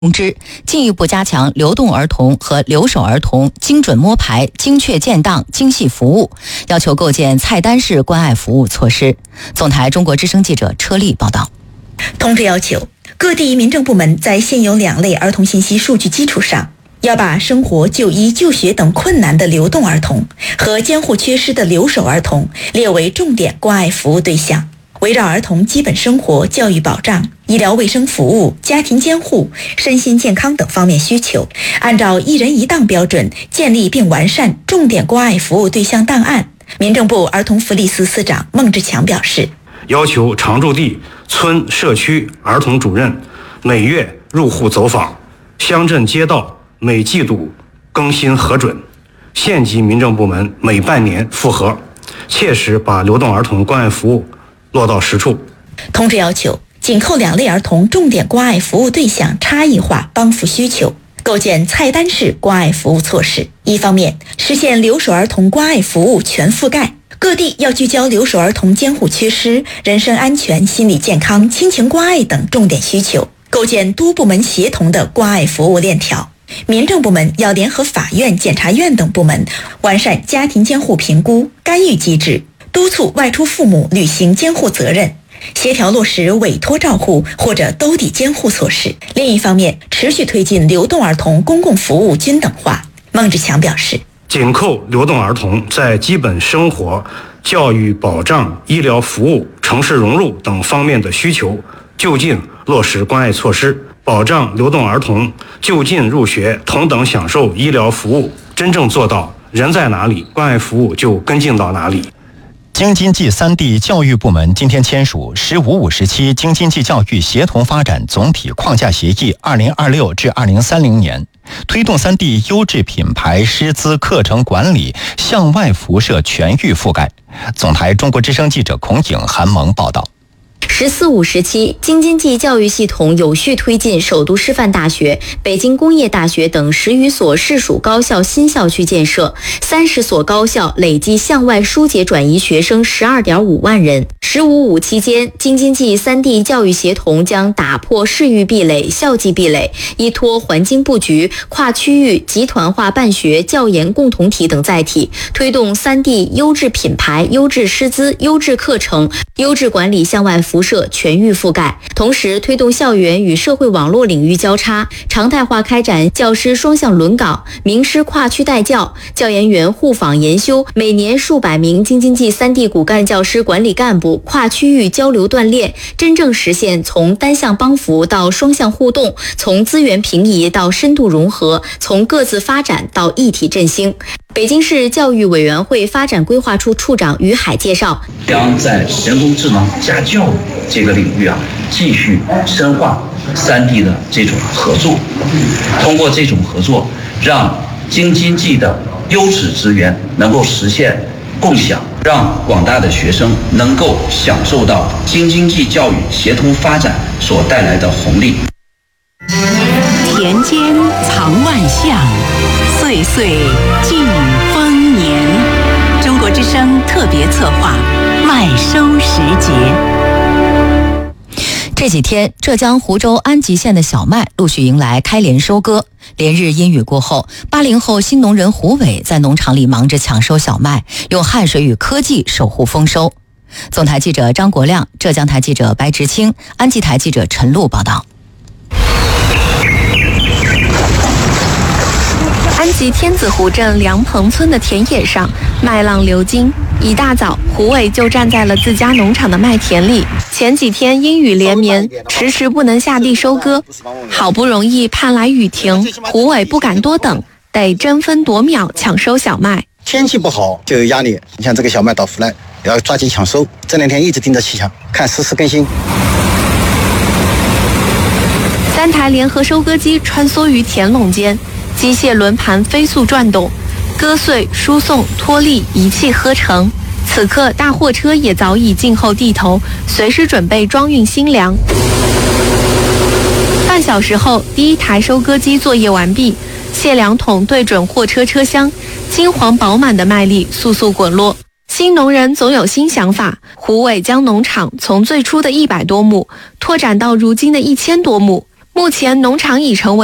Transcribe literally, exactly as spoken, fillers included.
通知，进一步加强流动儿童和留守儿童精准摸排、精确建档、精细服务，要求构建菜单式关爱服务措施。总台中国之声记者车丽报道。 通知要求，各地民政部门在现有两类儿童信息数据基础上，要把生活、就医、就学等困难的流动儿童和监护缺失的留守儿童列为重点关爱服务对象。围绕儿童基本生活、教育保障、医疗卫生服务、家庭监护、身心健康等方面需求，按照一人一档标准建立并完善重点关爱服务对象档案。民政部儿童福利司司长孟志强表示， 要求常住地、村、社区儿童主任每月入户走访，乡镇街道每季度更新核准，县级民政部门每半年复核，切实把流动儿童关爱服务落到实处。 通知要求，紧扣两类儿童重点关爱服务对象差异化帮扶需求，构建菜单式关爱服务措施。一方面，实现留守儿童关爱服务全覆盖，各地要聚焦留守儿童监护缺失、人身安全、心理健康、亲情关爱等重点需求，构建多部门协同的关爱服务链条。民政部门要联合法院、检察院等部门，完善家庭监护评估、干预机制，督促外出父母履行监护责任，协调落实委托照护或者兜底监护措施。另一方面，持续推进流动儿童公共服务均等化。孟志强表示， 紧扣流动儿童在基本生活、教育保障、医疗服务、城市融入等方面的需求，就近落实关爱措施，保障流动儿童就近入学、同等享受医疗服务，真正做到人在哪里，关爱服务就跟进到哪里。 京津冀三地教育部门今天签署“十五五”时期京津冀教育协同发展总体框架协议二零二六至二零三零年，推动三地优质品牌师资课程管理向外辐射全域覆盖。总台中国之声记者孔颖、韩萌报道。 十四五时期，京津冀教育系统有序推进首都师范大学、北京工业大学等十余所市属高校新校区建设，三十所高校累计向外疏解转移学生十二点五万人。十五五期间，京津冀三地教育协同将打破市域壁垒、校际壁垒，依托环境布局、跨区域、集团化办学、教研共同体等载体，推动三地优质品牌、优质师资、优质课程、优质管理向外辐射全域覆盖，同时推动校园与社会网络领域交叉，常态化开展教师双向轮岗、名师跨区带教、教研员互访研修，每年数百名京津冀三地骨干教师管理干部跨区域交流锻炼，真正实现从单向帮扶到双向互动，从资源平移到深度融合，从各自发展到一体振兴。北京市教育委员会发展规划处处长于海介绍， 将在人工智能加教育这个领域啊，继续深化三地的这种合作，通过这种合作，让京津冀的优质资源能够实现共享，让广大的学生能够享受到京津冀教育协同发展所带来的红利。 田间藏万象，岁岁尽丰年。中国之声特别策划麦收时节。 这几天，浙江湖州安吉县的小麦陆续迎来开镰收割。连日阴雨过后，八零后新农人胡伟在农场里忙着抢收小麦，用汗水与科技守护丰收。总台记者张国亮，浙江台记者白直清，安吉台记者陈露报道。 安吉天子湖镇梁棚村的田野上，麦浪流金。一大早，胡伟就站在了自家农场的麦田里。前几天阴雨连绵，迟迟不能下地收割，好不容易盼来雨停，胡伟不敢多等，得争分夺秒抢收小麦。 天气不好就有压力，你像这个小麦到腐烂，要抓紧抢收。这两天一直盯着气象，看实时更新。 三台联合收割机穿梭于田垄间，机械轮盘飞速转动，割碎、输送、脱粒一气呵成。此刻，大货车也早已静候地头，随时准备装运新粮。半小时后，第一台收割机作业完毕，卸粮桶对准货车车厢，金黄饱满的麦粒簌簌滚落。新农人总有新想法，胡伟将农场从最初的一百多亩拓展到如今的一千多亩。 目前农场已成为